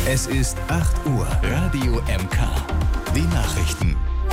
Es ist 8 Uhr. Radio MK. Die Nachrichten.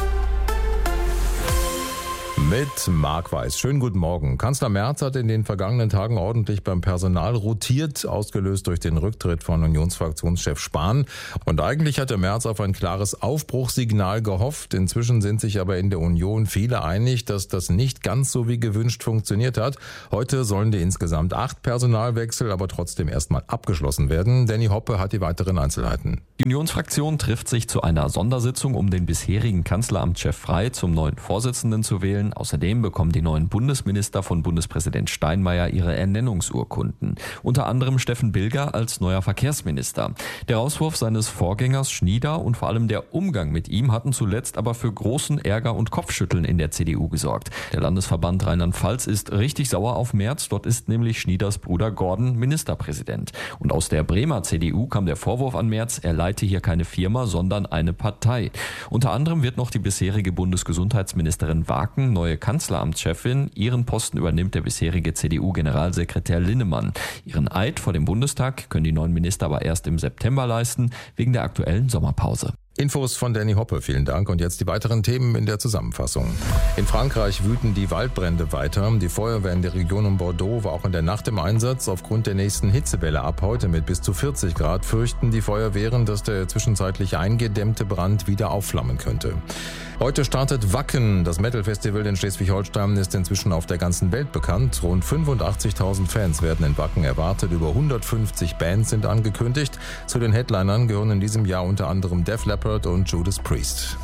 Mit Marc Weiß. Schönen guten Morgen. Kanzler Merz hat in den vergangenen Tagen ordentlich beim Personal rotiert, ausgelöst durch den Rücktritt von Unionsfraktionschef Spahn. Und eigentlich hatte Merz auf ein klares Aufbruchssignal gehofft. Inzwischen sind sich aber in der Union viele einig, dass das nicht ganz so wie gewünscht funktioniert hat. Heute sollen die insgesamt 8 Personalwechsel aber trotzdem erstmal abgeschlossen werden. Danny Hoppe hat die weiteren Einzelheiten. Die Unionsfraktion trifft sich zu einer Sondersitzung, um den bisherigen Kanzleramtschef Frey zum neuen Vorsitzenden zu wählen. Außerdem bekommen die neuen Bundesminister von Bundespräsident Steinmeier ihre Ernennungsurkunden. Unter anderem Steffen Bilger als neuer Verkehrsminister. Der Rauswurf seines Vorgängers Schnieder und vor allem der Umgang mit ihm hatten zuletzt aber für großen Ärger und Kopfschütteln in der CDU gesorgt. Der Landesverband Rheinland-Pfalz ist richtig sauer auf Merz. Dort ist nämlich Schnieders Bruder Gordon Ministerpräsident. Und aus der Bremer CDU kam der Vorwurf an Merz, er leite hier keine Firma, sondern eine Partei. Unter anderem wird noch die bisherige Bundesgesundheitsministerin Waken neue Kanzleramtschefin. Ihren Posten übernimmt der bisherige CDU-Generalsekretär Linnemann. Ihren Eid vor dem Bundestag können die neuen Minister aber erst im September leisten, wegen der aktuellen Sommerpause. Infos von Danny Hoppe, vielen Dank. Und jetzt die weiteren Themen in der Zusammenfassung. In Frankreich wüten die Waldbrände weiter. Die Feuerwehr in der Region um Bordeaux war auch in der Nacht im Einsatz. Aufgrund der nächsten Hitzewelle ab heute mit bis zu 40 Grad fürchten die Feuerwehren, dass der zwischenzeitlich eingedämmte Brand wieder aufflammen könnte. Heute startet Wacken. Das Metal-Festival in Schleswig-Holstein ist inzwischen auf der ganzen Welt bekannt. Rund 85.000 Fans werden in Wacken erwartet. Über 150 Bands sind angekündigt. Zu den Headlinern gehören in diesem Jahr unter anderem Def Leppard und Judas Priest.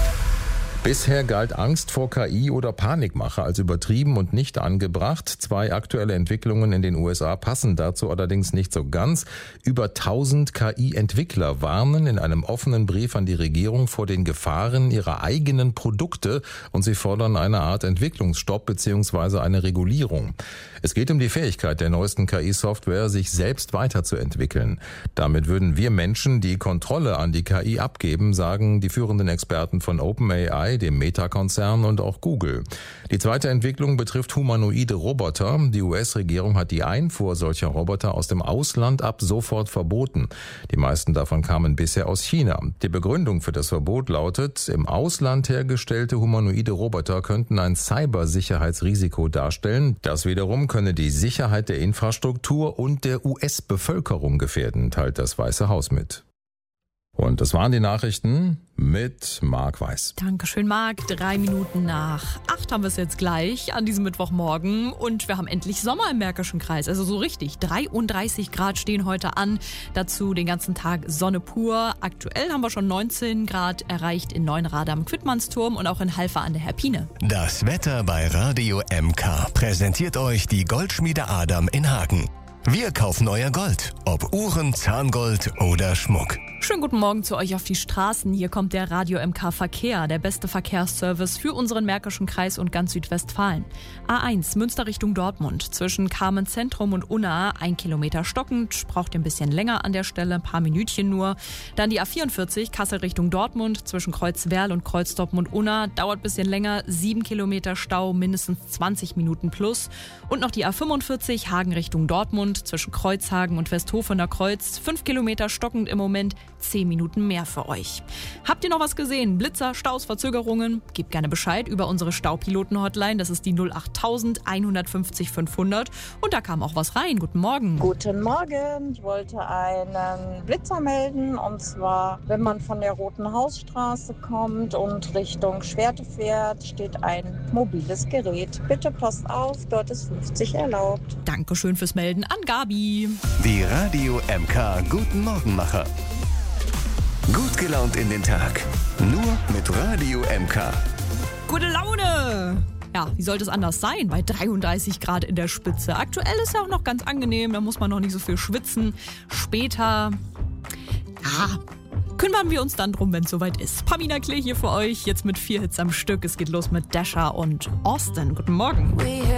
Bisher galt Angst vor KI oder Panikmache als übertrieben und nicht angebracht. 2 aktuelle Entwicklungen in den USA passen dazu allerdings nicht so ganz. Über 1000 KI-Entwickler warnen in einem offenen Brief an die Regierung vor den Gefahren ihrer eigenen Produkte und sie fordern eine Art Entwicklungsstopp bzw. eine Regulierung. Es geht um die Fähigkeit der neuesten KI-Software, sich selbst weiterzuentwickeln. Damit würden wir Menschen die Kontrolle an die KI abgeben, sagen die führenden Experten von OpenAI, dem Meta-Konzern und auch Google. Die zweite Entwicklung betrifft humanoide Roboter. Die US-Regierung hat die Einfuhr solcher Roboter aus dem Ausland ab sofort verboten. Die meisten davon kamen bisher aus China. Die Begründung für das Verbot lautet, im Ausland hergestellte humanoide Roboter könnten ein Cybersicherheitsrisiko darstellen. Das wiederum könne die Sicherheit der Infrastruktur und der US-Bevölkerung gefährden, teilt das Weiße Haus mit. Und das waren die Nachrichten mit Marc Weiß. Dankeschön, Marc. 3 Minuten nach 8 haben wir es jetzt gleich an diesem Mittwochmorgen. Und wir haben endlich Sommer im Märkischen Kreis. Also so richtig. 33 Grad stehen heute an. Dazu den ganzen Tag Sonne pur. Aktuell haben wir schon 19 Grad erreicht in Neuenrade am Quittmannsturm und auch in Halver an der Herpine. Das Wetter bei Radio MK präsentiert euch die Goldschmiede Adam in Hagen. Wir kaufen euer Gold, ob Uhren, Zahngold oder Schmuck. Schönen guten Morgen zu euch auf die Straßen. Hier kommt der Radio MK Verkehr, der beste Verkehrsservice für unseren Märkischen Kreis und ganz Südwestfalen. A1 Münster Richtung Dortmund zwischen Carmen Zentrum und Unna 1 Kilometer stockend, braucht ein bisschen länger an der Stelle, ein paar Minütchen nur. Dann die A44 Kassel Richtung Dortmund zwischen Kreuzwerl und Kreuz Dortmund Unna, dauert ein bisschen länger, 7 Kilometer Stau, mindestens 20 Minuten plus. Und noch die A45 Hagen Richtung Dortmund zwischen Kreuzhagen und Westhofener Kreuz, 5 Kilometer stockend im Moment, 10 Minuten mehr für euch. Habt ihr noch was gesehen? Blitzer, Staus, Verzögerungen? Gebt gerne Bescheid über unsere Staupiloten-Hotline. Das ist die 08000 150 500. Und da kam auch was rein. Guten Morgen. Guten Morgen. Ich wollte einen Blitzer melden. Und zwar, wenn man von der Roten Hausstraße kommt und Richtung Schwerte fährt, steht ein mobiles Gerät. Bitte passt auf, dort ist 50 erlaubt. Dankeschön fürs Melden an Gabi. Die Radio MK Guten Morgenmacher. Gut gelaunt in den Tag. Nur mit Radio MK. Gute Laune! Ja, wie sollte es anders sein bei 33 Grad in der Spitze? Aktuell ist ja auch noch ganz angenehm, da muss man noch nicht so viel schwitzen. Später, kümmern wir uns dann drum, wenn es soweit ist. Pamina Klee hier für euch, jetzt mit 4 Hits am Stück. Es geht los mit Dasher und Austin. Guten Morgen.